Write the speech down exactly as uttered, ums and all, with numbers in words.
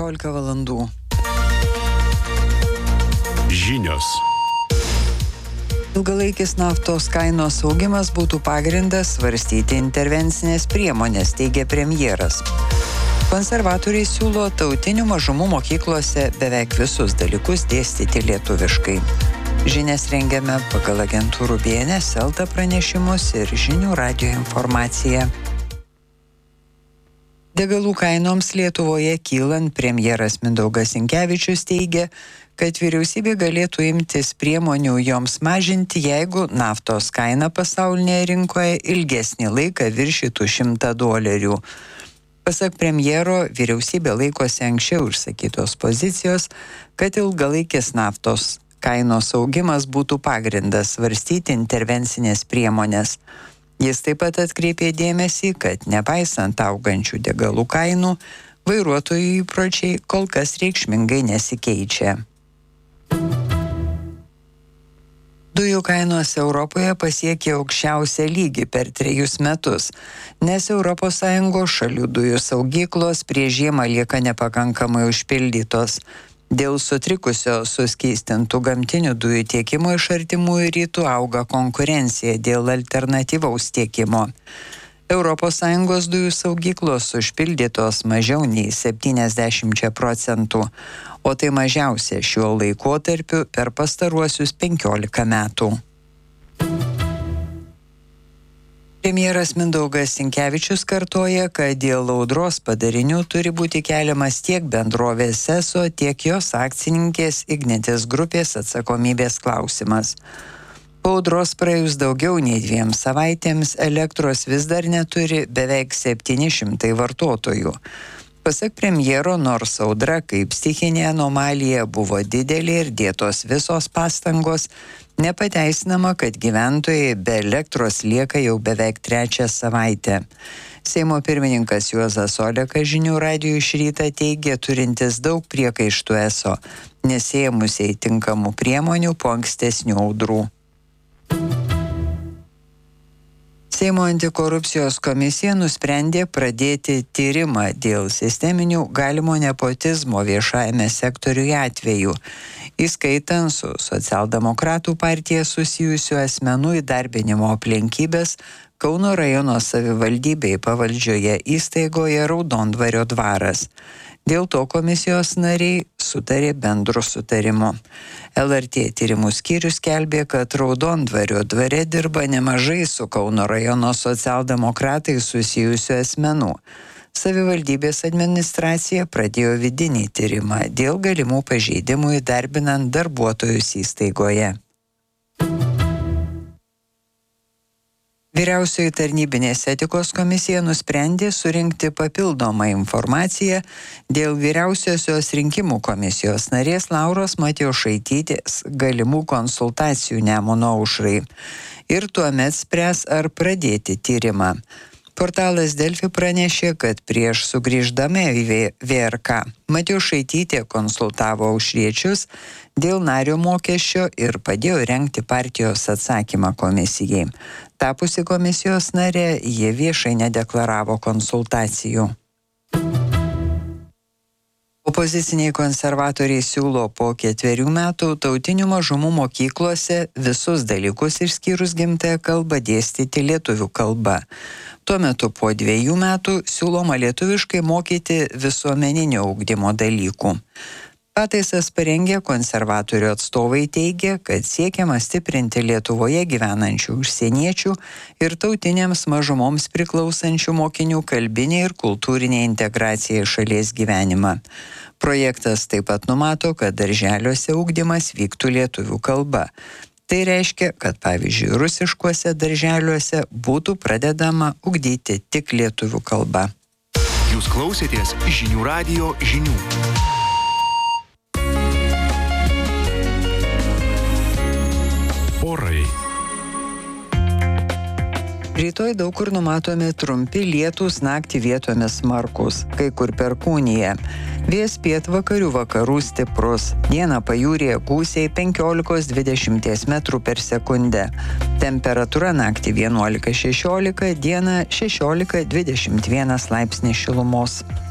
keturiolika valandų. Žinios. Ilgalaikis naftos kainos augimas būtų pagrindas svarstyti intervencinės priemonės, teigia premjeras. Konservatoriai siūlo tautinių mažumų mokyklose beveik visus dalykus dėstyti lietuviškai. Žinias rengiame pagal agentūrų B N S L T pranešimus ir žinių radijo informaciją. Degalų kainoms Lietuvoje kylant, premjeras Mindaugas Sinkevičius teigia, kad vyriausybė galėtų imtis priemonių joms mažinti, jeigu naftos kaina pasaulinėje rinkoje ilgesnį laiką viršytų šimtą dolerių. Pasak premjero, vyriausybė laikosi anksčiau išsakytos pozicijos, kad ilgalaikis naftos kainos augimas būtų pagrindas svarstyti intervencinės priemonės. Jis taip pat atkreipė dėmesį, kad nepaisant augančių degalų kainų, vairuotojų įpročiai kol kas reikšmingai nesikeičia. Dujų kainos Europoje pasiekė aukščiausią lygį per trejus metus, nes Europos Sąjungos šalių dujų saugyklos prieš žiemą lieka nepakankamai užpildytos. Dėl sutrikusio suskystintų gamtinių dujų tiekimo iš artimųjų rytų auga konkurencija dėl alternatyvaus tiekimo. Europos Sąjungos dujų saugyklos užpildytos mažiau nei septyniasdešimt procentų, o tai mažiausia šiuo laikotarpiu per pastaruosius penkiolika metų. Premjeras Mindaugas Sinkevičius kartoja, kad dėl audros padarinių turi būti keliamas tiek bendrovės Eso, tiek jos akcininkės Ignitis grupės atsakomybės klausimas. Po audros praėjus daugiau nei dviem savaitėms elektros vis dar neturi beveik septyni šimtai vartotojų. Pasak premjero, nors audra kaip stichinė anomalija buvo didelė ir dėtos visos pastangos, nepateisinama, kad gyventojai be elektros lieka jau beveik trečią savaitę. Seimo pirmininkas Juozas Olekas žinių radijui iš ryto teigė, turintis daug priekaištų Eso, nesėmusiai tinkamų priemonių po ankstesnių audrų. Seimo antikorupcijos komisija nusprendė pradėti tyrimą dėl sisteminių galimo nepotizmo viešajame sektoriuje atvejų, įskaitant su socialdemokratų partija susijusių asmenų įdarbinimo aplinkybės Kauno rajono savivaldybei pavaldžioje įstaigoje Raudondvario dvaras. Dėl to komisijos nariai sutarė bendru sutarimu. L R T tyrimų skyrius skelbė, kad Raudondvario dvare dirba nemažai su Kauno rajono socialdemokratai susijusių asmenų. Savivaldybės administracija pradėjo vidinį tyrimą dėl galimų pažeidimų įdarbinant darbuotojus įstaigoje. Vyriausioji tarnybinės etikos komisija nusprendė surinkti papildomą informaciją dėl vyriausiosios rinkimų komisijos narės Lauros Matjošaitytės galimų konsultacijų Nemuno aušrai ir tuomet spręs, ar pradėti tyrimą. Portalas Delfi pranešė, kad prieš sugrįždami į V R K Matjošaitytė konsultavo aušriečius dėl nario mokesčio ir padėjo rengti partijos atsakymą komisijai. Tapusi komisijos narė, jie viešai nedeklaravo konsultacijų. Opoziciniai konservatoriai siūlo po ketverių metų tautinių mažumų mokyklose visus dalykus išskyrus gimtąją kalbą dėstyti lietuvių kalba. Tuo metu po dviejų metų siūloma lietuviškai mokyti visuomeninio ugdymo dalykų. Pataisas parengę konservatorių atstovai teigia, kad siekiama stiprinti Lietuvoje gyvenančių užsieniečių ir tautinėms mažumoms priklausančių mokinių kalbinę ir kultūrinę integraciją į šalies gyvenimą. Projektas taip pat numato, kad darželiuose ugdymas vyktų lietuvių kalba. Tai reiškia, kad pavyzdžiui, rusiškuose darželiuose būtų pradedama ugdyti tik lietuvių kalba. Jūs klausėtės žinių radijo žinių. Orai. Rytoj daug kur numatomi trumpi lietūs, naktį vietomis smarkūs, kai kur perkūnija. Vėjas pietvakarių vakarų stiprus. Dieną pajūryje gūsiai penkiolika dvidešimt metrų per sekundę. Temperatūra naktį vienuolika šešiolika, dieną šešiolika dvidešimt vienas laipsnis šilumos.